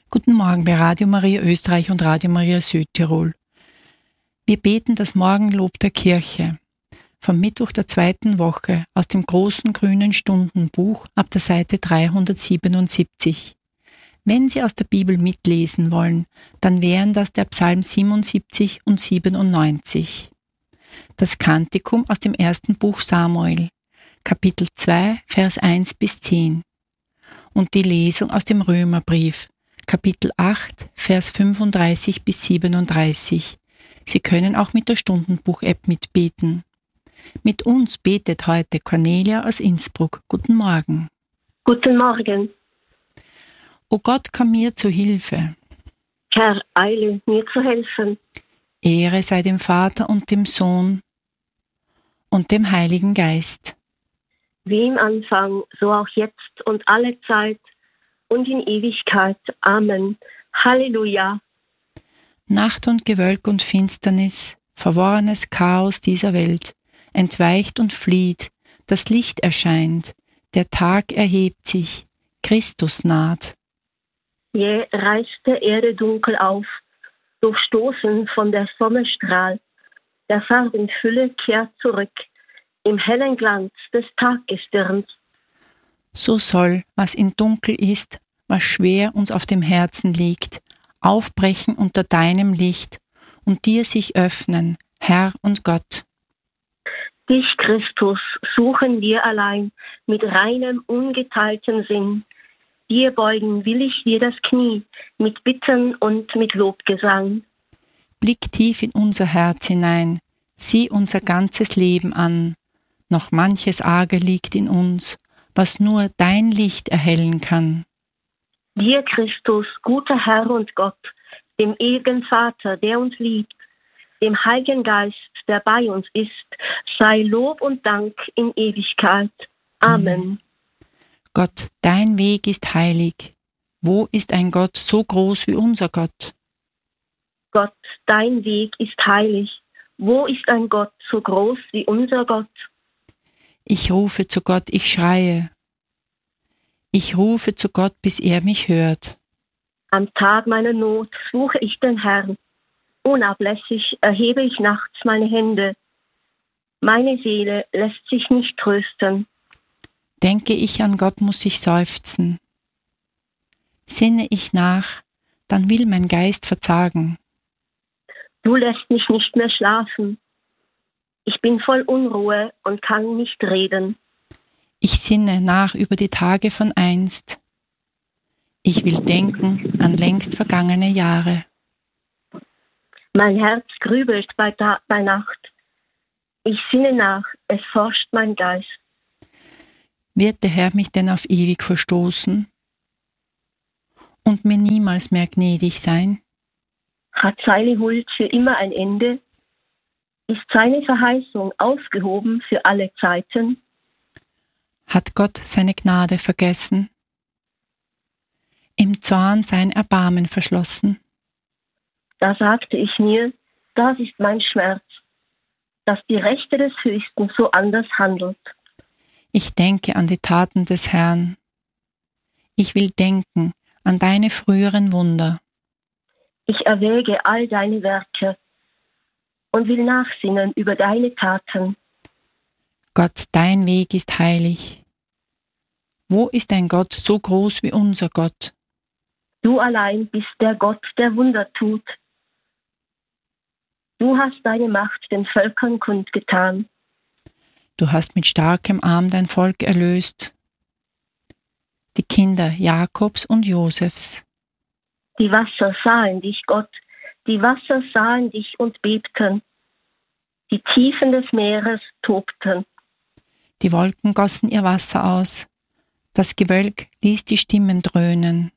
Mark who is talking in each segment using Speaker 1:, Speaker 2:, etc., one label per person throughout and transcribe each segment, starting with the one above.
Speaker 1: Guten Morgen bei Radio Maria Österreich und Radio Maria Südtirol. Wir beten das Morgenlob der Kirche vom Mittwoch der 2. Woche aus dem großen grünen Stundenbuch ab der Seite 377. Wenn Sie aus der Bibel mitlesen wollen, dann wären das der Psalm 77 und 97. Das Kantikum aus dem ersten Buch Samuel, Kapitel 2, Vers 1 bis 10. Und die Lesung aus dem Römerbrief, Kapitel 8, Vers 35 bis 37. Sie können auch mit der Stundenbuch-App mitbeten. Mit uns betet heute Cornelia aus Innsbruck. Guten Morgen.
Speaker 2: Guten Morgen.
Speaker 1: O Gott, komm mir zu Hilfe.
Speaker 2: Herr, eile mir zu helfen.
Speaker 1: Ehre sei dem Vater und dem Sohn und dem Heiligen Geist.
Speaker 2: Wie im Anfang, so auch jetzt und alle Zeit und in Ewigkeit. Amen. Halleluja.
Speaker 1: Nacht und Gewölk und Finsternis, verworrenes Chaos dieser Welt, entweicht und flieht, das Licht erscheint, der Tag erhebt sich, Christus naht.
Speaker 2: Jäh reißt der Erde dunkel auf, durchstoßen von der Sonnenstrahl. Der Farbenfülle kehrt zurück, im hellen Glanz des Tagessterns.
Speaker 1: So soll, was in Dunkel ist, was schwer uns auf dem Herzen liegt, aufbrechen unter deinem Licht und dir sich öffnen, Herr und Gott.
Speaker 2: Dich, Christus, suchen wir allein mit reinem, ungeteiltem Sinn. Dir beugen will ich dir das Knie mit Bitten und mit Lobgesang.
Speaker 1: Blick tief in unser Herz hinein, sieh unser ganzes Leben an. Noch manches Arge liegt in uns, was nur dein Licht erhellen kann.
Speaker 2: Dir, Christus, guter Herr und Gott, dem ewigen Vater, der uns liebt, dem Heiligen Geist, der bei uns ist, sei Lob und Dank in Ewigkeit. Amen.
Speaker 1: Gott, dein Weg ist heilig. Wo ist ein Gott so groß wie unser Gott?
Speaker 2: Gott, dein Weg ist heilig. Wo ist ein Gott so groß wie unser Gott?
Speaker 1: Ich rufe zu Gott, ich schreie. Ich rufe zu Gott, bis er mich hört.
Speaker 2: Am Tag meiner Not suche ich den Herrn. Unablässig erhebe ich nachts meine Hände. Meine Seele lässt sich nicht trösten.
Speaker 1: Denke ich an Gott, muss ich seufzen. Sinne ich nach, dann will mein Geist verzagen.
Speaker 2: Du lässt mich nicht mehr schlafen. Ich bin voll Unruhe und kann nicht reden.
Speaker 1: Ich sinne nach über die Tage von einst. Ich will denken an längst vergangene Jahre.
Speaker 2: Mein Herz grübelt bei Nacht. Ich sinne nach, es forscht mein Geist.
Speaker 1: Wird der Herr mich denn auf ewig verstoßen und mir niemals mehr gnädig sein?
Speaker 2: Hat seine Huld für immer ein Ende? Ist seine Verheißung aufgehoben für alle Zeiten?
Speaker 1: Hat Gott seine Gnade vergessen? Im Zorn sein Erbarmen verschlossen?
Speaker 2: Da sagte ich mir, das ist mein Schmerz, dass die Rechte des Höchsten so anders handelt.
Speaker 1: Ich denke an die Taten des Herrn. Ich will denken an deine früheren Wunder.
Speaker 2: Ich erwäge all deine Werke und will nachsinnen über deine Taten.
Speaker 1: Gott, dein Weg ist heilig. Wo ist ein Gott so groß wie unser Gott?
Speaker 2: Du allein bist der Gott, der Wunder tut. Du hast deine Macht den Völkern kundgetan.
Speaker 1: Du hast mit starkem Arm dein Volk erlöst, die Kinder Jakobs und Josefs.
Speaker 2: Die Wasser sahen dich, Gott, die Wasser sahen dich und bebten. Die Tiefen des Meeres tobten.
Speaker 1: Die Wolken gossen ihr Wasser aus, das Gewölk ließ die Stimmen dröhnen.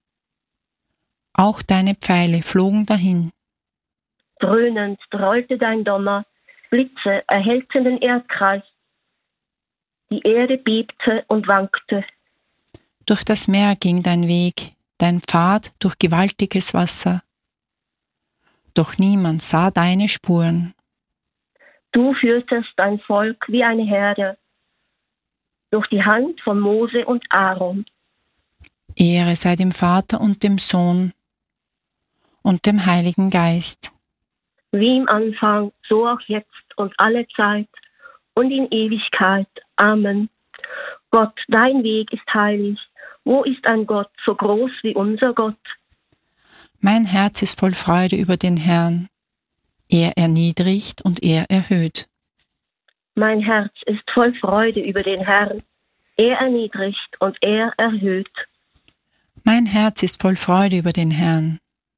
Speaker 1: Auch deine Pfeile flogen dahin.
Speaker 2: Dröhnend rollte dein Donner, Blitze erhellten den Erdkreis. Die Erde bebte und wankte.
Speaker 1: Durch das Meer ging dein Weg, dein Pfad durch gewaltiges Wasser. Doch niemand sah deine Spuren.
Speaker 2: Du führtest dein Volk wie eine Herde durch die Hand von Mose und Aaron.
Speaker 1: Ehre sei dem Vater und dem Sohn und dem Heiligen Geist.
Speaker 2: Wie im Anfang, so auch jetzt und alle Zeit und in Ewigkeit. Amen. Gott, dein Weg ist heilig. Wo ist ein Gott so groß wie unser Gott?
Speaker 1: Mein Herz ist voll Freude über den Herrn. Er erniedrigt und er erhöht.
Speaker 2: Mein Herz ist voll Freude über den Herrn. Er erniedrigt und er erhöht.
Speaker 1: Mein Herz ist voll Freude über den Herrn.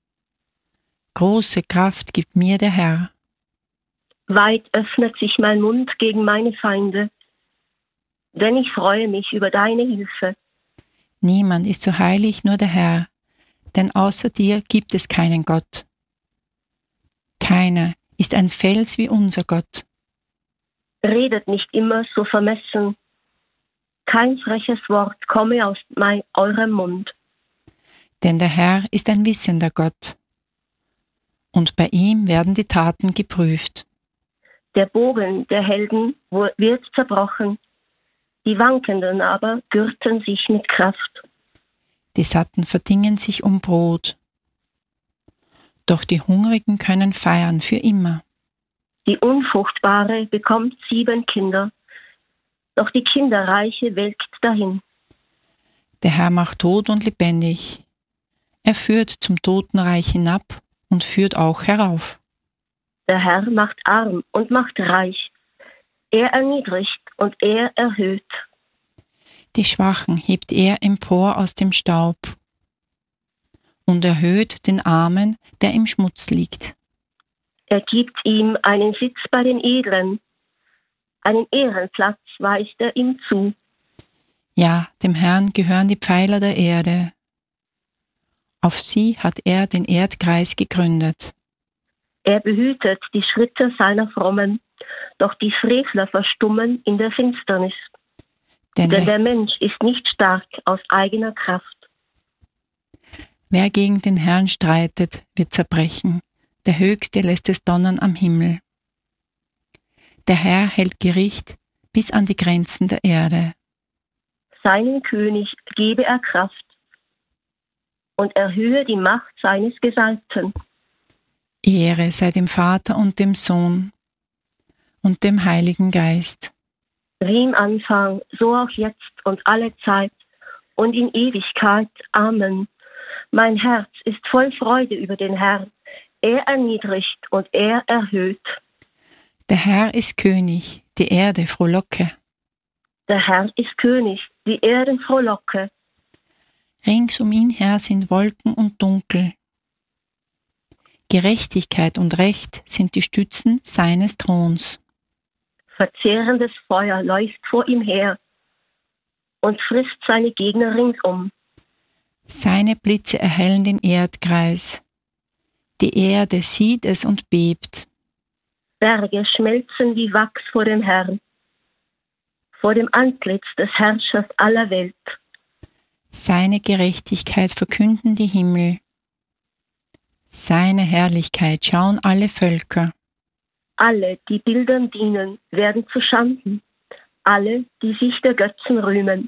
Speaker 1: Große Kraft gibt mir der Herr.
Speaker 2: Weit öffnet sich mein Mund gegen meine Feinde, denn ich freue mich über deine Hilfe.
Speaker 1: Niemand ist so heilig, nur der Herr, denn außer dir gibt es keinen Gott. Keiner ist ein Fels wie unser Gott.
Speaker 2: Redet nicht immer so vermessen. Kein freches Wort komme aus eurem Mund.
Speaker 1: Denn der Herr ist ein wissender Gott. Und bei ihm werden die Taten geprüft.
Speaker 2: Der Bogen der Helden wird zerbrochen. Die Wankenden aber gürten sich mit Kraft.
Speaker 1: Die Satten verdingen sich um Brot. Doch die Hungrigen können feiern für immer.
Speaker 2: Die Unfruchtbare bekommt 7 Kinder, doch die Kinderreiche welkt dahin.
Speaker 1: Der Herr macht tot und lebendig. Er führt zum Totenreich hinab und führt auch herauf.
Speaker 2: Der Herr macht arm und macht reich. Er erniedrigt und er erhöht.
Speaker 1: Die Schwachen hebt er empor aus dem Staub und erhöht den Armen, der im Schmutz liegt.
Speaker 2: Er gibt ihm einen Sitz bei den Edlen. Einen Ehrenplatz weist er ihm zu.
Speaker 1: Ja, dem Herrn gehören die Pfeiler der Erde. Auf sie hat er den Erdkreis gegründet.
Speaker 2: Er behütet die Schritte seiner Frommen, doch die Frevler verstummen in der Finsternis. Denn der Mensch ist nicht stark aus eigener Kraft.
Speaker 1: Wer gegen den Herrn streitet, wird zerbrechen. Der Höchste lässt es donnern am Himmel. Der Herr hält Gericht bis an die Grenzen der Erde.
Speaker 2: Seinem König gebe er Kraft und erhöhe die Macht seines Gesalbten.
Speaker 1: Ehre sei dem Vater und dem Sohn und dem Heiligen Geist.
Speaker 2: Wie im Anfang, so auch jetzt und alle Zeit und in Ewigkeit. Amen. Mein Herz ist voll Freude über den Herrn. Er erniedrigt und er erhöht.
Speaker 1: Der Herr ist König, die Erde frohlocke.
Speaker 2: Der Herr ist König, die Erde frohlocke.
Speaker 1: Rings um ihn her sind Wolken und Dunkel. Gerechtigkeit und Recht sind die Stützen seines Throns.
Speaker 2: Verzehrendes Feuer läuft vor ihm her und frisst seine Gegner ringsum.
Speaker 1: Seine Blitze erhellen den Erdkreis. Die Erde sieht es und bebt.
Speaker 2: Berge schmelzen wie Wachs vor dem Herrn, vor dem Antlitz des Herrschers aller Welt.
Speaker 1: Seine Gerechtigkeit verkünden die Himmel. Seine Herrlichkeit schauen alle Völker.
Speaker 2: Alle, die Bildern dienen, werden zu Schanden. Alle, die sich der Götzen rühmen.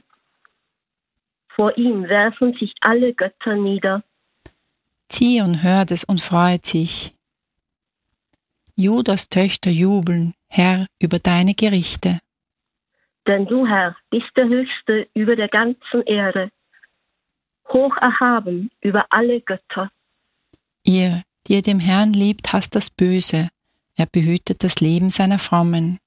Speaker 2: Vor ihm werfen sich alle Götter nieder.
Speaker 1: Zion hört es und freut sich. Judas Töchter jubeln, Herr, über deine Gerichte.
Speaker 2: Denn du, Herr, bist der Höchste über der ganzen Erde, hoch erhaben über alle Götter.
Speaker 1: Ihr, die ihr dem Herrn liebt, hasst das Böse, er behütet das Leben seiner Frommen.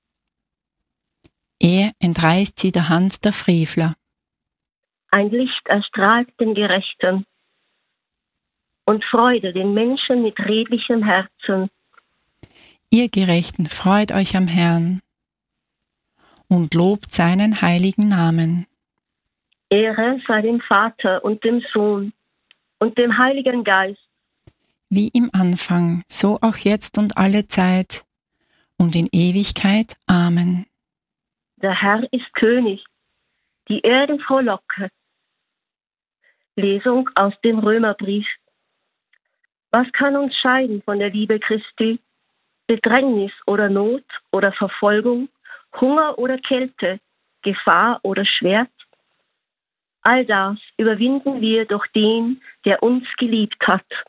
Speaker 1: Er entreißt sie der Hand der Frevler.
Speaker 2: Ein Licht erstrahlt den Gerechten und Freude den Menschen mit redlichem Herzen.
Speaker 1: Ihr Gerechten, freut euch am Herrn und lobt seinen heiligen Namen.
Speaker 2: Ehre sei dem Vater und dem Sohn und dem Heiligen Geist.
Speaker 1: Wie im Anfang, so auch jetzt und alle Zeit und in Ewigkeit. Amen.
Speaker 2: Der Herr ist König, die Erde frohlocke. Lesung aus dem Römerbrief. Was kann uns scheiden von der Liebe Christi? Bedrängnis oder Not oder Verfolgung, Hunger oder Kälte, Gefahr oder Schwert? All das überwinden wir durch den, der uns geliebt hat.